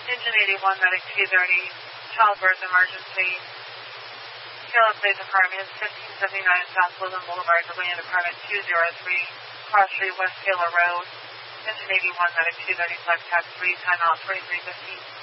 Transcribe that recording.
Engine 81, Medic 230, childbirth emergency. Taylor Police Department, 1579 South Woodland Boulevard, Deland Department 203, Cross Street, West Taylor Road. Engine 81, Medic 230, Flex Tax 3, time out 2315.